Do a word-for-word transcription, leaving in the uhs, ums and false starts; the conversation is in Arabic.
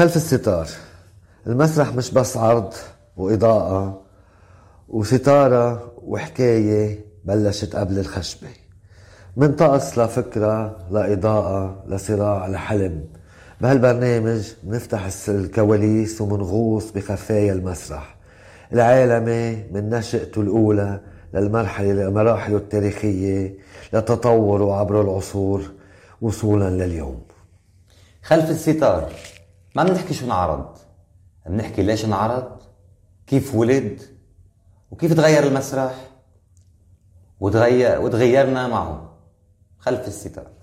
خلف الستار. المسرح مش بس عرض وإضاءة وستارة وحكاية بلشت قبل الخشبة، من طقس لفكرة لإضاءة لصراع لحلم. بهالبرنامج بنفتح الكواليس ومنغوص بخفايا المسرح العالمي من نشأته الأولى للمرحلة مراحله التاريخية لتطوره عبر العصور وصولا لليوم. خلف الستار ما بنحكي شو انعرض، بنحكي ليش انعرض، كيف ولد، وكيف تغير المسرح وتغير وتغيرنا معه. خلف الستار.